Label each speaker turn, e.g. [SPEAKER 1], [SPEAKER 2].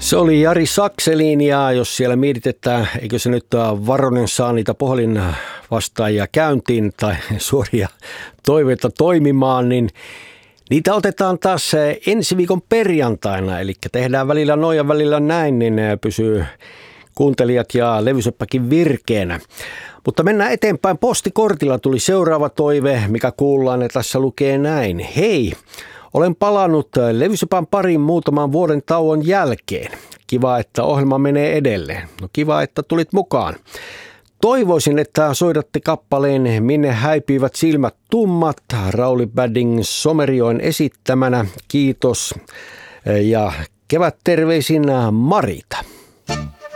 [SPEAKER 1] Se oli Jari Sakselin, ja jos siellä mietitään, eikö se nyt Varonen saa niitä puhelinvastaajia käyntiin tai suoria toiveita toimimaan, niin niitä otetaan taas ensi viikon perjantaina, eli tehdään välillä noin ja välillä näin, niin pysyy kuuntelijat ja levyseppäkin virkeänä. Mutta mennään eteenpäin. Postikortilla tuli seuraava toive, mikä kuullaan, ja tässä lukee näin. Hei, olen palannut levysepän pariin muutaman vuoden tauon jälkeen. Kiva, että ohjelma menee edelleen. No kiva, että tulit mukaan. Toivoisin, että soitatte kappaleen Minne häipyivät silmät tummat, Rauli Badding Somerjoen esittämänä. Kiitos ja kevätterveisin Marita.